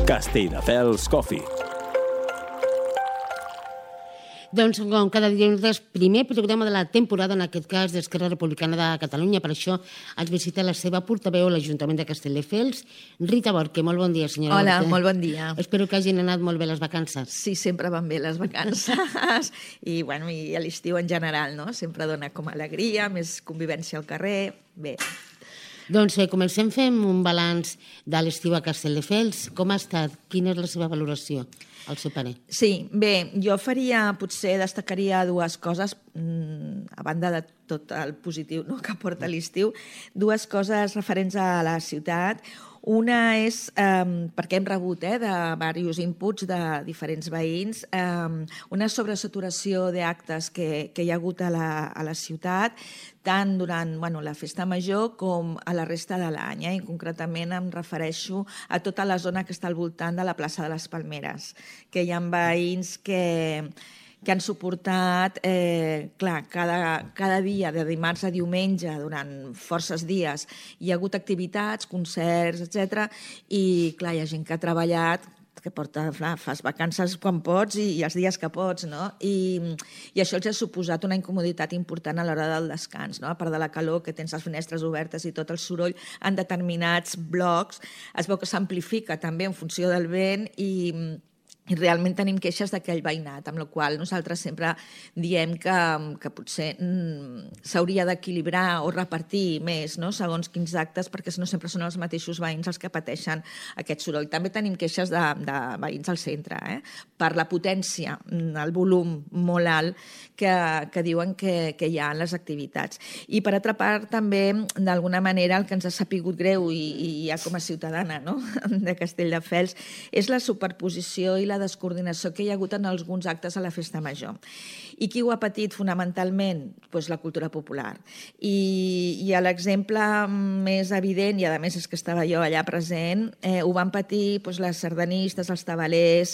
Castelldefels Coffee. Doncs com cada divendres, primer programa de la temporada, en aquest cas d'Esquerra Republicana de Catalunya. Per això ens visita la seva portaveu a l'Ajuntament de Castelldefels, Rita Borque. Molt bon dia, senyora Borque. Hola, molt bon dia. Espero que hagin anat molt bé les vacances. Sí, sempre van bé les vacances i a l'estiu en general, no? Sempre dona com alegria, més convivència al carrer, bé. Doncs comencem fent un balanç de l'estiu a Castelldefels. Com ha estat? Quina és la seva valoració, al seu parer? Sí, bé, jo potser destacaria dues coses, a banda de tot el positiu que porta l'estiu, dues coses referents a la ciutat. Una és, perquè hem rebut de diversos inputs de diferents veïns, una sobresaturació d'actes que hi ha hagut a la ciutat, tant durant la festa major com a la resta de l'any. I concretament em refereixo a tota la zona que està al voltant de la plaça de les Palmeres, que hi ha veïns que han suportat, cada dia, de dimarts a diumenge, durant forces dies, hi ha hagut activitats, concerts, etc. I, clar, hi ha gent que ha treballat, que fas vacances quan pots i els dies que pots, no? I això els ha suposat una incomoditat important a l'hora del descans, no? A part de la calor, que tens les finestres obertes i tot el soroll en determinats blocs, es veu que s'amplifica també en funció del vent i realment tenim queixes d'aquell veïnat, amb la qual nosaltres sempre diem que potser s'hauria d'equilibrar o repartir més, no? Segons quins actes, perquè no sempre són els mateixos veïns els que pateixen aquest soroll. També tenim queixes de veïns al centre, per la potència, el volum molt alt que diuen que hi ha en les activitats. I per altra part, també, d'alguna manera, el que ens ha sapigut greu, i ja com a ciutadana, no?, de Castelldefels, és la superposició i la descoordinació que hi ha hagut en alguns actes a la festa major. I qui ho ha patit fonamentalment? Doncs la cultura popular. I l'exemple més evident, i a més és que estava jo allà present, ho van patir les sardanistes, els tabalers,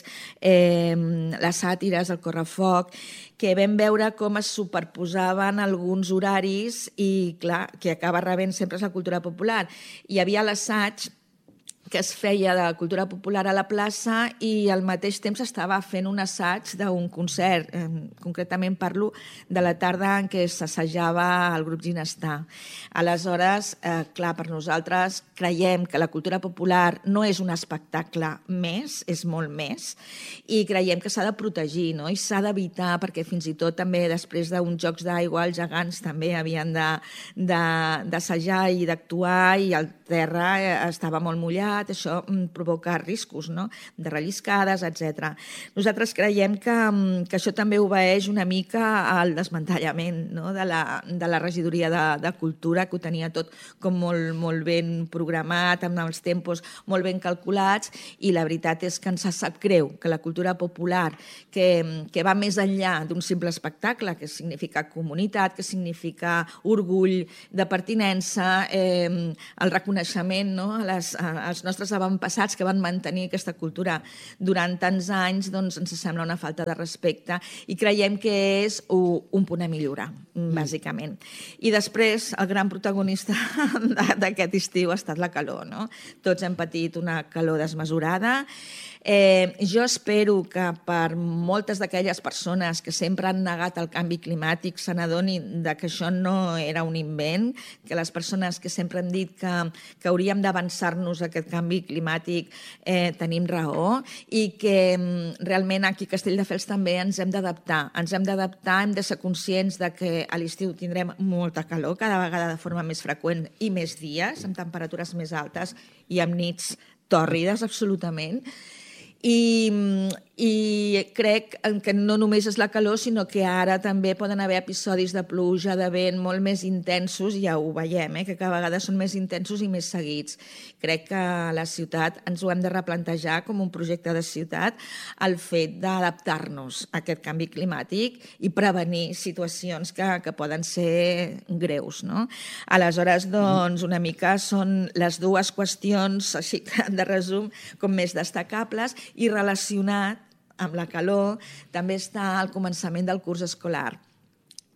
les sàtires, el correfoc, que vam veure com es superposaven alguns horaris i, clar, qui acaba rebent sempre és la cultura popular. Hi havia l'assaig que es feia de cultura popular a la plaça i al mateix temps estava fent un assaig d'un concert. Concretament parlo de la tarda en què s'assajava el grup Ginestar. Aleshores, clar, per nosaltres creiem que la cultura popular no és un espectacle més, és molt més, i creiem que s'ha de protegir, no? I s'ha d'evitar, perquè fins i tot també després d'uns jocs d'aigua els gegants també havien d'assajar i d'actuar i el terra estava molt mullat, això provoca riscos, no?, de relliscades, etc. Nosaltres creiem que això també obeeix una mica al desmantellament, no?, de la regidoria de cultura, que ho tenia tot com molt ben programat, amb els tempos molt ben calculats, i la veritat és que ens sap greu que la cultura popular, que va més enllà d'un simple espectacle, que significa comunitat, que significa orgull de pertinença, el reconeixement, no?, als nostres avantpassats que van mantenir aquesta cultura durant tants anys, doncs ens sembla una falta de respecte i creiem que és un punt a millorar, bàsicament. I després, el gran protagonista d'aquest estiu ha estat la calor, no? Tots hem patit una calor desmesurada. Jo espero que per moltes d'aquelles persones que sempre han negat el canvi climàtic se n'adonin que això no era un invent, que les persones que sempre hem dit que hauríem d'avançar-nos a aquest canvi climàtic tenim raó i que realment aquí a Castelldefels també ens hem d'adaptar. Ens hem d'adaptar, hem de ser conscients que a l'estiu tindrem molta calor, cada vegada de forma més freqüent i més dies, amb temperatures més altes i amb nits tòrrides, absolutament. I crec que no només és la calor, sinó que ara també poden haver episodis de pluja, de vent molt més intensos, ja ho veiem, que cada vegada són més intensos i més seguits. Crec que a la ciutat ens ho hem de replantejar com un projecte de ciutat, el fet d'adaptar-nos a aquest canvi climàtic i prevenir situacions que poden ser greus, no? Aleshores, doncs, una mica són les dues qüestions, així de resum, com més destacables, i relacionat amb la calor també està al començament del curs escolar.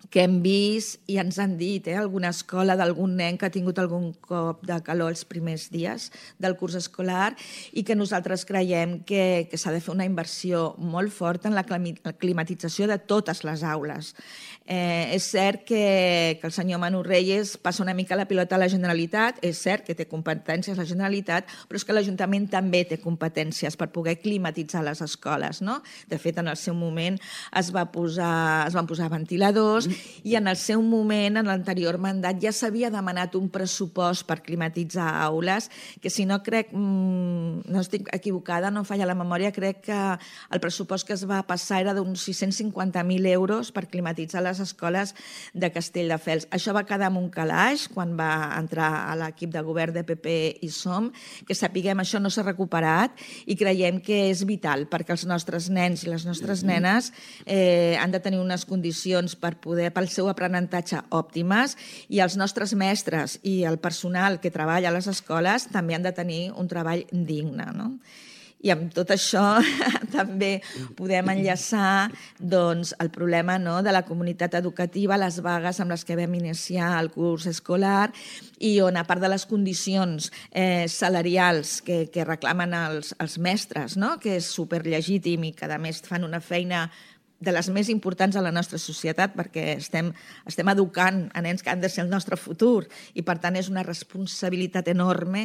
que hem vist i ens han dit, alguna escola d'algun nen que ha tingut algun cop de calor els primers dies del curs escolar i que nosaltres creiem que s'ha de fer una inversió molt forta en la climatització de totes les aules. És cert que el senyor Manu Reyes passa una mica la pilota a la Generalitat, és cert que té competències la Generalitat, però és que l'Ajuntament també té competències per poder climatitzar les escoles, no? De fet, en el seu moment es van posar ventiladors i en el seu moment, en l'anterior mandat, ja s'havia demanat un pressupost per climatitzar aules, que si no crec, no estic equivocada, no em falla la memòria, crec que el pressupost que es va passar era d'uns 650.000 euros per climatitzar les escoles de Castelldefels. Això va quedar en un calaix quan va entrar a l'equip de govern de PP i SOM, que sapiguem això no s'ha recuperat i creiem que és vital perquè els nostres nens i les nostres nenes han de tenir unes condicions per poder pel seu aprenentatge òptimes i els nostres mestres i el personal que treballa a les escoles també han de tenir un treball digne, no? I amb tot això també podem enllaçar el problema de la comunitat educativa, les vagues amb les que vam iniciar el curs escolar i on, a part de les condicions salarials que reclamen els mestres, que és superlegítim i que, a més, fan una feina de les més importants a la nostra societat perquè estem educant a nens que han de ser el nostre futur i, per tant, és una responsabilitat enorme.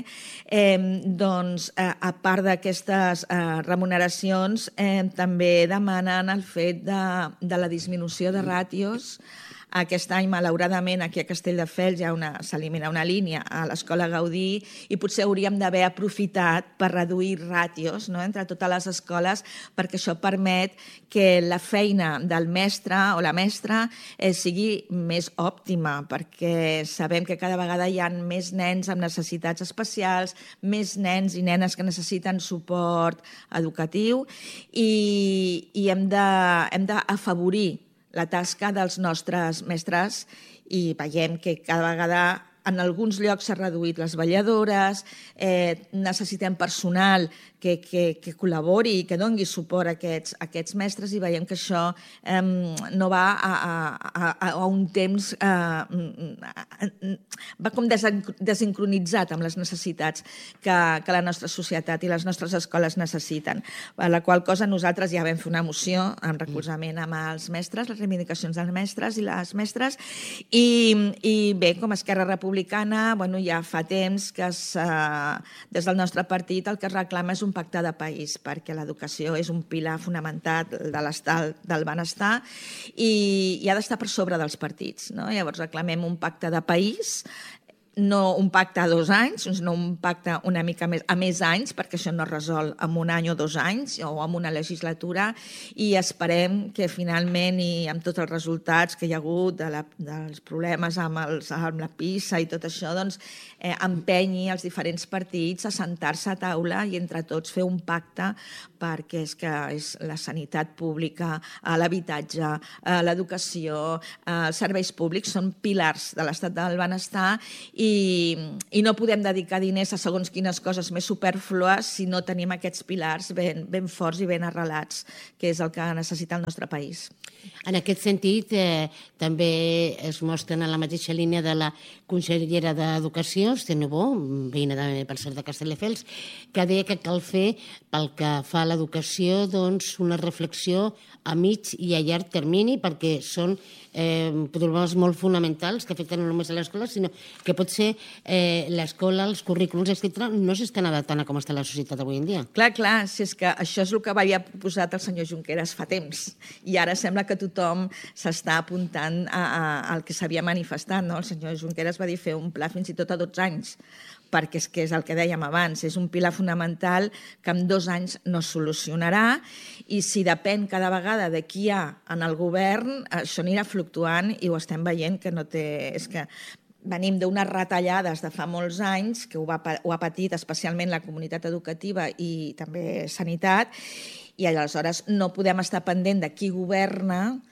A part d'aquestes remuneracions, també demanen el fet de la disminució de ràtios. Aquest any, malauradament, aquí a Castelldefels s'elimina una línia a l'Escola Gaudí i potser hauríem d'haver aprofitat per reduir ràtios entre totes les escoles perquè això permet que la feina del mestre o la mestra sigui més òptima perquè sabem que cada vegada hi ha més nens amb necessitats especials, més nens i nenes que necessiten suport educatiu i hem d'afavorir la tasca dels nostres mestres i veiem que cada vegada en alguns llocs s'ha reduït les vetlladores, necessitem personal que col·labori i que doni suport a aquests mestres i veiem que això no va a un temps... va com desincronitzat amb les necessitats que la nostra societat i les nostres escoles necessiten. Per la qual cosa nosaltres ja vam fer una moció en recolzament amb els mestres, les reivindicacions dels mestres i les mestres, i bé, com a Esquerra Republicana, ja fa temps que des del nostre partit el que es reclama és un pacte de país, perquè l'educació és un pilar fonamental de l'estat del benestar i ha d'estar per sobre dels partits. Llavors reclamem un pacte de país, no un pacte a 2 anys, sinó un pacte una mica a més anys, perquè això no es resol en 1 any o 2 anys o en una legislatura, i esperem que finalment, i amb tots els resultats que hi ha hagut dels problemes amb la PISA i tot això, empenyi els diferents partits a sentar-se a taula i entre tots fer un pacte perquè és la sanitat pública, l'habitatge, l'educació, els serveis públics són pilars de l'estat del benestar i no podem dedicar diners a segons quines coses més superflues si no tenim aquests pilars ben forts i ben arrelats, que és el que necessita el nostre país. En aquest sentit, també es mostren en la mateixa línia de la consellera d'Educació, Esther Niubó, veïna per cert de Castelldefels, que deia que cal fer, pel que fa a l'educació, una reflexió a mig i a llarg termini, perquè són problemes molt fonamentals que afecten no només a l'escola, sinó que potser l'escola, els currículums, etc., no s'estan adaptant a com està la societat avui en dia. Clar, si és que això és el que havia proposat el senyor Junqueras fa temps i ara sembla que tothom s'està apuntant al que s'havia manifestat. El senyor Junqueras va dir fer un pla fins i tot a 12 anys, perquè és el que dèiem abans, és un pilar fonamental que en 2 anys no es solucionarà i si depèn cada vegada de qui hi ha en el govern, això anirà fluctuant i ho estem veient que no té... És que venim d'unes retallades de fa molts anys, que ho ha patit especialment la comunitat educativa i també sanitat, i aleshores no podem estar pendent de qui governa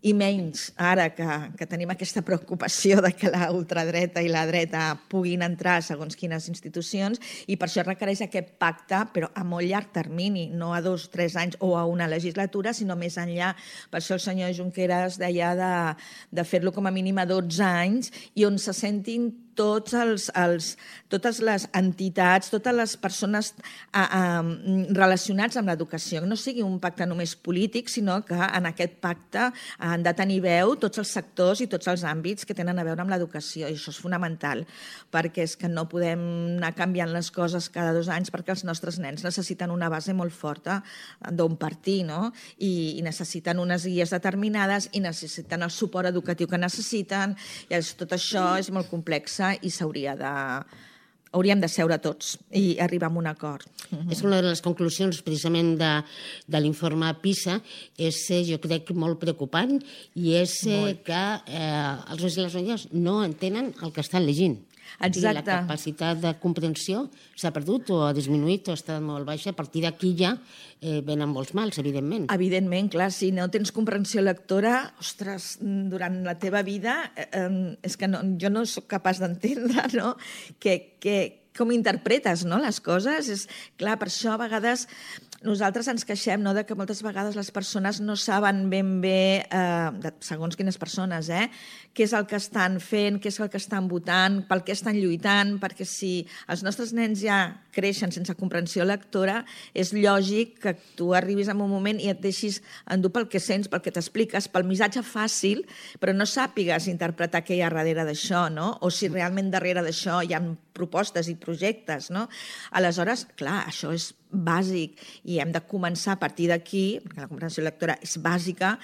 i menys ara que tenim aquesta preocupació de que la ultradreta i la dreta puguin entrar segons quines institucions, i per això requereix aquest pacte, però a molt llarg termini, no a 2 o 3 anys o a una legislatura, sinó més enllà. Per això el senyor Junqueras deia de fer-lo com a mínim a 12 anys i on se sentin totes les entitats, totes les persones relacionats amb l'educació. No sigui un pacte només polític, sinó que en aquest pacte han de tenir veu tots els sectors i tots els àmbits que tenen a veure amb l'educació, i això és fonamental, perquè és que no podem anar canviant les coses cada 2 anys, perquè els nostres nens necessiten una base molt forta d'on partir, no? I necessiten unes guies determinades i necessiten el suport educatiu que necessiten, i tot això és molt complex i hauríem de seure tots i arribar a un acord. És una de les conclusions precisament de l'informe PISA, és, jo crec, molt preocupant, i és que els nois i les noies no entenen el que estan llegint. Exacte. La capacitat de comprensió s'ha perdut o ha disminuït o ha estat molt baixa. A partir d'aquí ja venen molts mals, evidentment. Evidentment, clar, si no tens comprensió lectora, ostres, durant la teva vida, és que jo no sóc capaç d'entendre, no?, com interpretes, no?, les coses. És clar, per això a vegades nosaltres ens queixem, no?, de que moltes vegades les persones no saben ben bé, segons quines persones, què és el que estan fent, què és el que estan votant, pel què estan lluitant, perquè si els nostres nens ja creixen sense comprensió lectora, és lògic que tu arribis en un moment i et deixis endur pel que sents, pel que t'expliques, pel missatge fàcil, però no sàpigues interpretar què hi ha darrere d'això, no?, o si realment darrere d'això hi ha propostes i projectes, no? Aleshores, clar, això és bàsic i hem de començar a partir d'aquí, perquè la comprensió lectora és bàsica,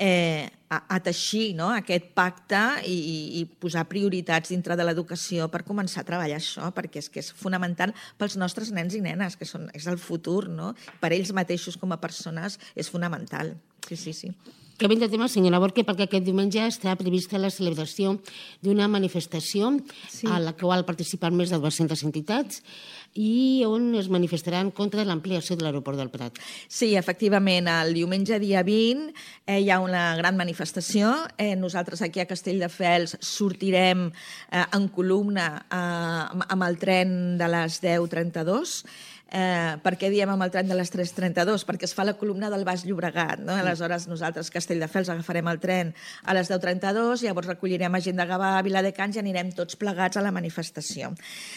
a teixir, no?, aquest pacte i posar prioritats dintre de l'educació per començar a treballar això, perquè és que és fonamental pels nostres nens i nenes, que és el futur, no? Per ells mateixos com a persones és fonamental. Sí. Canviem de tema, senyora Borque, perquè aquest diumenge està prevista la celebració d'una manifestació a la qual participen més de 200 entitats i on es manifestaran contra l'ampliació de l'aeroport del Prat. Sí, efectivament, el diumenge dia 20 hi ha una gran manifestació. Nosaltres aquí a Castelldefels sortirem en columna amb el tren de les 10:32. Per què diem amb el tren de les 3:32? Perquè es fa la columna del Baix Llobregat, no? Aleshores nosaltres, Castelldefels, agafarem el tren a les 10:32, llavors recollirem a gent de Gavà, a Viladecans i anirem tots plegats a la manifestació.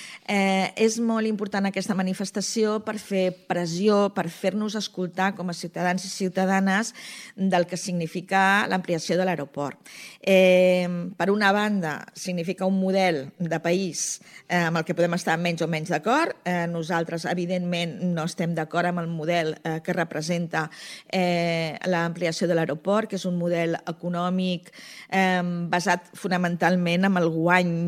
És molt important aquesta manifestació per fer pressió, per fer-nos escoltar com a ciutadans i ciutadanes del que significa l'ampliació de l'aeroport. Per una banda, significa un model de país amb el que podem estar menys o menys d'acord. Nosaltres, evidentment, no estem d'acord amb el model que representa l'ampliació de l'aeroport, que és un model econòmic basat fonamentalment en el guany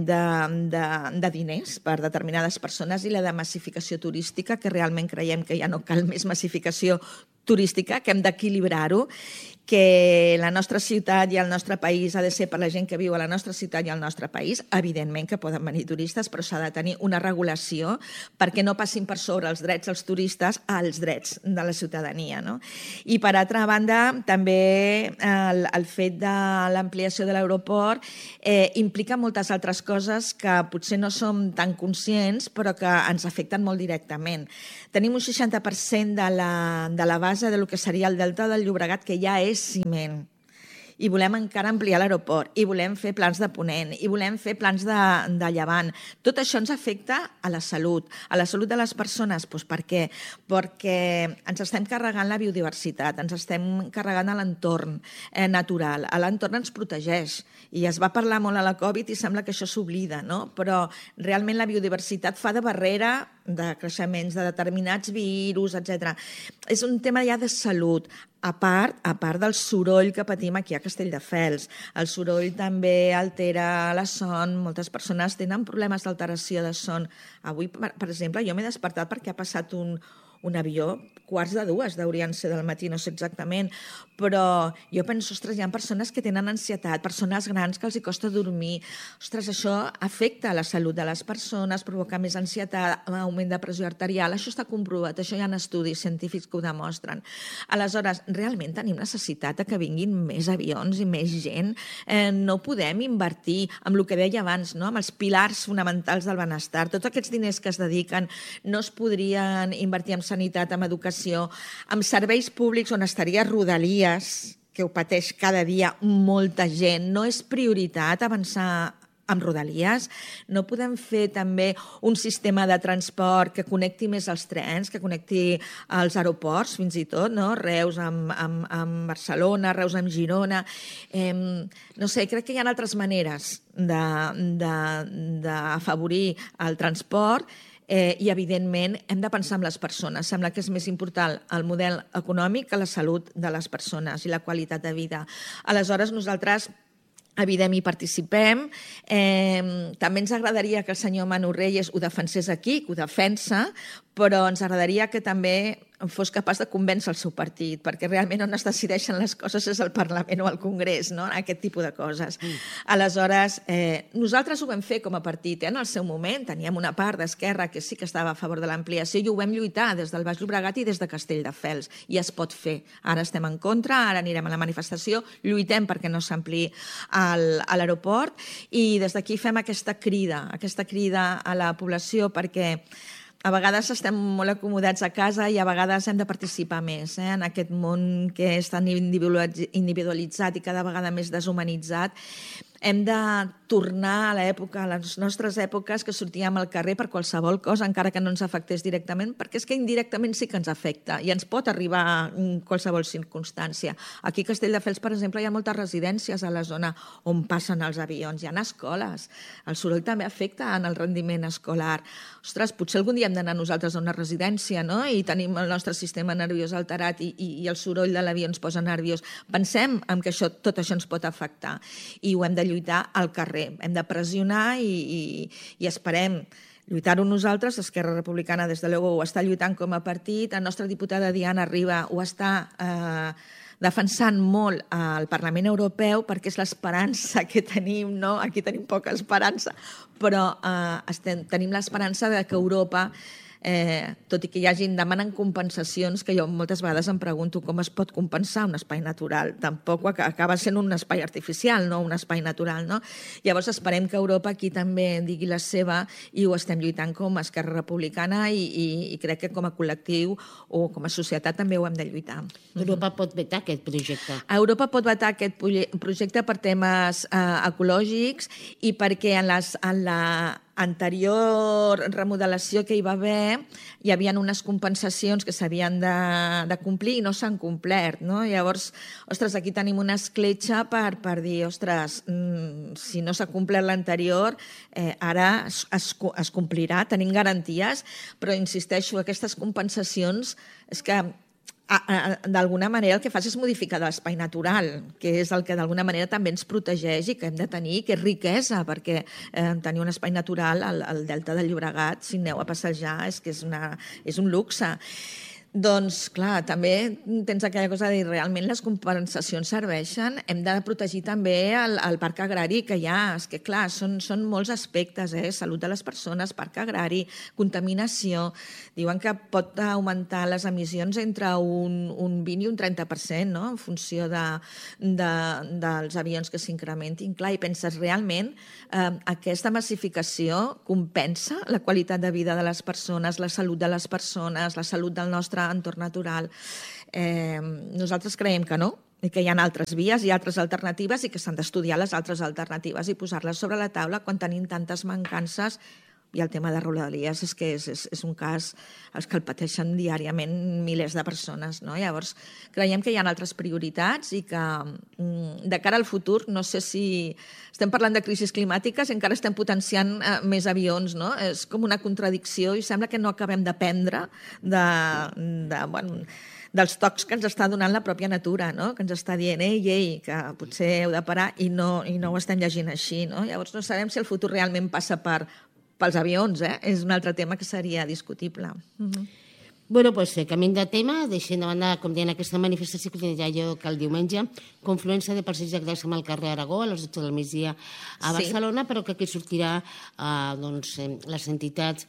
de diners per determinades persones i la de massificació turística, que realment creiem que ja no cal més massificació turística, que hem d'equilibrar-ho, que la nostra ciutat i el nostre país ha de ser per la gent que viu a la nostra ciutat i al nostre país. Evidentment que poden venir turistes, però s'ha de tenir una regulació perquè no passin per sobre els drets dels turistes als drets de la ciutadania, no? I per altra banda, també el fet de l'ampliació de l'aeroport implica moltes altres coses que potser no som tan conscients, però que ens afecten molt directament. Tenim un 60% de la base del que seria el delta del Llobregat, que ja és ciment, i volem encara ampliar l'aeroport, i volem fer plans de ponent, i volem fer plans de llevant. Tot això ens afecta a la salut de les persones. Doncs per què? Perquè ens estem carregant la biodiversitat, ens estem carregant l'entorn natural. L'entorn ens protegeix, i es va parlar molt a la Covid i sembla que això s'oblida, no? Però realment la biodiversitat fa de barrera de creixements de determinats virus, etc. És un tema ja de salut, a part del soroll que patim aquí a Castelldefels. El soroll també altera la son, moltes persones tenen problemes d'alteració de son. Avui, per exemple, jo m'he despertat perquè ha passat un avió, 1:45 deurien ser del matí, no sé exactament, però jo penso, ostres, hi ha persones que tenen ansietat, persones grans que els hi costa dormir. Ostres, això afecta la salut de les persones, provoca més ansietat, augment de pressió arterial. Això està comprovat, això hi ha estudis científics que ho demostren. Aleshores, realment tenim necessitat de que vinguin més avions i més gent. No podem invertir en el que deia abans, no? Amb els pilars fonamentals del benestar. Tots aquests diners que es dediquen no es podrien invertir en sanitat, en educació, en serveis públics on estaria Rodalies, que ho pateix cada dia molta gent. No és prioritat avançar amb Rodalies. No podem fer també un sistema de transport que connecti més els trens, que connecti els aeroports, fins i tot, no? Reus amb Barcelona, Reus amb Girona. No sé, crec que hi ha altres maneres d'afavorir el transport i, evidentment, hem de pensar en les persones. Sembla que és més important el model econòmic que la salut de les persones i la qualitat de vida. Aleshores, nosaltres evidentment hi participem. També ens agradaria que el senyor Manu Reyes ho defensés aquí, que ho defensa, però ens agradaria que també fos capaç de convèncer el seu partit, perquè realment on es decideixen les coses és al Parlament o al Congrés, no? Aquest tipus de coses. Aleshores, nosaltres ho vam fer com a partit, en el seu moment. Teníem una part d'Esquerra que sí que estava a favor de l'ampliació i ho vam lluitar des del Baix Llobregat i des de Castelldefels. I es pot fer. Ara estem en contra, ara anirem a la manifestació, lluitem perquè no s'ampliï a l'aeroport i des d'aquí fem aquesta crida a la població perquè a vegades estem molt acomodats a casa i a vegades hem de participar més en aquest món que és tan individualitzat i cada vegada més deshumanitzat. Hem de tornar a l'època, a les nostres èpoques, que sortíem al carrer per qualsevol cosa, encara que no ens afectés directament, perquè és que indirectament sí que ens afecta i ens pot arribar en qualsevol circumstància. Aquí a Castelldefels, per exemple, hi ha moltes residències a la zona on passen els avions, hi ha escoles. El soroll també afecta en el rendiment escolar. Ostres, potser algun dia hem d'anar nosaltres a una residència, no? I tenim el nostre sistema nerviós alterat i el soroll de l'avió ens posa nerviós. Pensem en que tot això ens pot afectar i ho hem de lluitar al carrer. Hem de pressionar i esperem lluitar-ho nosaltres. Esquerra Republicana, des de l'EUO, ho està lluitant com a partit. La nostra diputada Diana Riba ho està defensant molt al Parlament Europeu perquè és l'esperança que tenim, no? Aquí tenim poca esperança, però tenim l'esperança de que Europa, tot i que demanen compensacions, que jo moltes vegades em pregunto com es pot compensar un espai natural. Tampoc acaba sent un espai artificial, no un espai natural, no? Llavors esperem que Europa aquí també digui la seva i ho estem lluitant com a Esquerra Republicana i crec que com a col·lectiu o com a societat també ho hem de lluitar. Europa pot vetar aquest projecte? Europa pot vetar aquest projecte per temes ecològics i perquè en la anterior remodelació que hi va haver hi havia unes compensacions que s'havien de complir i no s'han complert, no? Llavors, ostres, aquí tenim una escletxa per dir, ostres, si no s'ha complert l'anterior, ara es complirà, tenim garanties, però insisteixo, aquestes compensacions és que d'alguna manera el que fas és modificar l'espai natural, que és el que d'alguna manera també ens protegeix i que hem de tenir, que és riquesa, perquè tenir un espai natural al Delta del Llobregat, si aneu a passejar, és que és un luxe. Doncs, clar, també tens aquella cosa de dir, realment les compensacions serveixen, hem de protegir també el parc agrari que hi ha, és que, clar, són molts aspectes, salut de les persones, parc agrari, contaminació, diuen que pot augmentar les emissions entre un 20 i un 30%, no?, en funció dels avions que s'incrementin, clar, i penses, realment, aquesta massificació compensa la qualitat de vida de les persones, la salut de les persones, la salut del nostre entorn natural. Nosaltres creiem que no, i que hi ha altres vies i altres alternatives i que s'han d'estudiar les altres alternatives i posar-les sobre la taula quan tenim tantes mancances. I el tema de Rodalies és que és un cas els que el pateixen diàriament milers de persones, no? Llavors, creiem que hi ha altres prioritats i que de cara al futur, no sé si estem parlant de crisis climàtiques i encara estem potenciant més avions, no? És com una contradicció i sembla que no acabem d'aprendre dels tocs que ens està donant la pròpia natura, no? Que ens està dient, ei, que potser heu de parar i no ho estem llegint així, no? Llavors no sabem si el futur realment passa pels avions, és un altre tema que seria discutible. Bueno, doncs, canviant de tema, deixem de banda, com deien, aquesta manifestació que tindrà lloc el diumenge, confluència de passeig de Gràcia amb el carrer Aragó a les 8 del migdia a Barcelona, però que aquí sortirà les entitats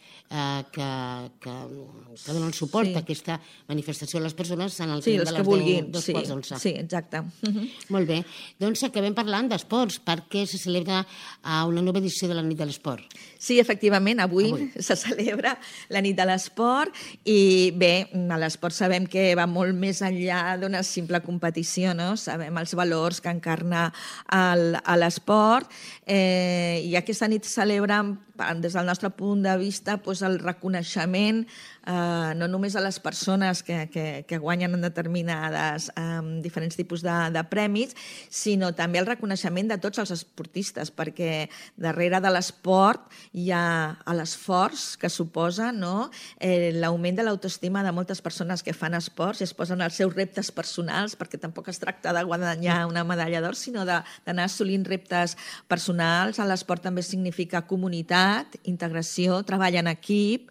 que donen suport a aquesta manifestació a les persones en el temps de les 10, 2:11. Sí, exacte. Molt bé. Doncs acabem parlant d'esports, perquè se celebra una nova edició de la nit de l'esport. Sí, efectivament, avui se celebra la nit de l'esport i bé, a l'esport sabem que va molt més enllà d'una simple competició, no? Sabem els valors que encarna a l'esport i aquesta nit celebra, des del nostre punt de vista, el reconeixement no només a les persones que guanyen en determinades diferents tipus de premis, sinó també el reconeixement de tots els esportistes, perquè darrere de l'esport hi ha l'esforç que suposa l'augment de l'autoestima de moltes persones que fan esports i es posen els seus reptes personals, perquè tampoc es tracta de guanyar una medalla d'or, sinó d'anar assolint reptes personals. L'esport també significa comunitat, integració, treball en equip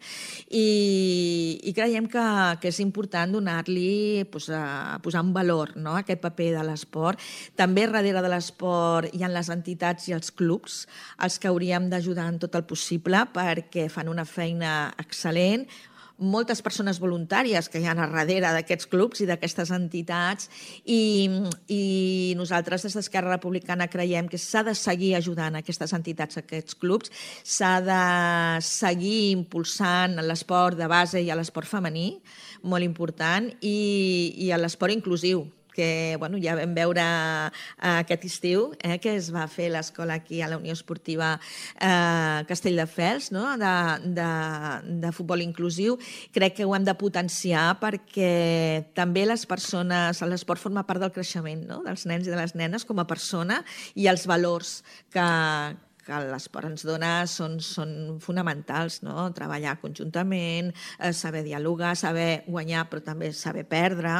i creiem que és important donar-li, posar en valor aquest paper de l'esport. També darrere de l'esport hi ha les entitats i els clubs, els que hauríem d'ajudar en tot el possible perquè fan una feina excel·lent, moltes persones voluntàries que hi ha a darrere d'aquests clubs i d'aquestes entitats i nosaltres des d'Esquerra Republicana creiem que s'ha de seguir ajudant aquestes entitats, aquests clubs, s'ha de seguir impulsant l'esport de base i l'esport femení, molt important, i l'esport inclusiu, que ja vam veure aquest estiu, que es va fer l'escola aquí a la Unió Esportiva Castelldefels, de futbol inclusiu. Crec que ho hem de potenciar perquè també les persones, l'esport forma part del creixement dels nens i de les nenes com a persona i els valors que l'esport ens dona són fonamentals, treballar conjuntament, saber dialogar, saber guanyar però també saber perdre.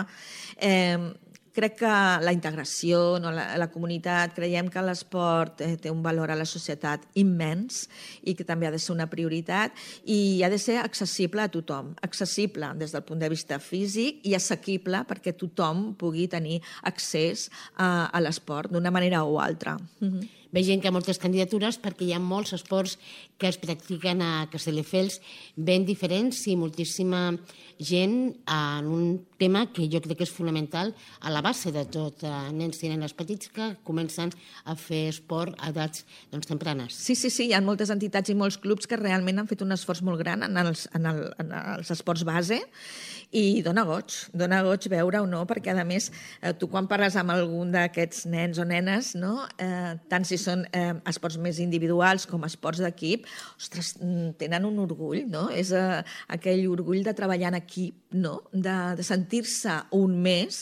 Crec que la integració, la comunitat, creiem que l'esport té un valor a la societat immens i que també ha de ser una prioritat i ha de ser accessible a tothom, accessible des del punt de vista físic i assequible perquè tothom pugui tenir accés a l'esport d'una manera o altra. Veiem que hi ha moltes candidatures perquè hi ha molts esports que es practiquen a Castelldefels ben diferents i moltíssima gent en un tema que jo crec que és fonamental a la base de tot, nens i nenes petits que comencen a fer esport a edats tempranes. Sí, hi ha moltes entitats i molts clubs que realment han fet un esforç molt gran en els esports base i dona goig veure-ho, perquè a més tu quan parles amb algun d'aquests nens o nenes, tant si són esports més individuals com esports d'equip, ostres, tenen un orgull, és aquell orgull de treballar en equip, de sentir-se un més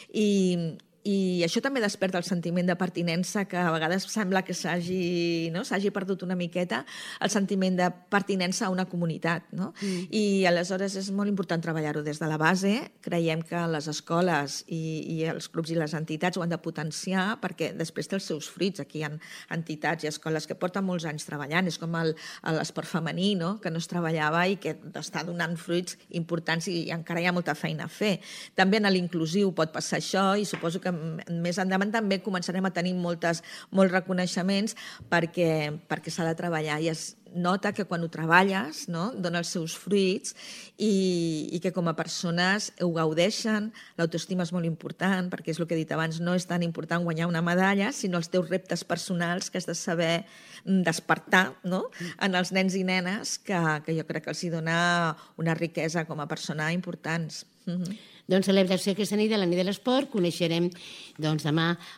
i això també desperta el sentiment de pertinença que a vegades sembla que s'hagi perdut una miqueta, el sentiment de pertinença a una comunitat. I aleshores és molt important treballar-ho des de la base. Creiem que les escoles i els clubs i les entitats ho han de potenciar perquè després té els seus fruits. Aquí hi ha entitats i escoles que porten molts anys treballant. És com l'esport femení, que no es treballava i que està donant fruits importants i encara hi ha molta feina a fer. També en l'inclusiu pot passar això i suposo que més endavant també començarem a tenir molts reconeixements perquè s'ha de treballar i es nota que quan ho treballes dona els seus fruits i que com a persones ho gaudeixen, l'autoestima és molt important perquè és el que he dit abans, no és tan important guanyar una medalla sinó els teus reptes personals que has de saber despertar en els nens i nenes que jo crec que els hi dona una riquesa com a persona importants. Doncs celebració aquesta nit de la nit de l'esport. Coneixerem demà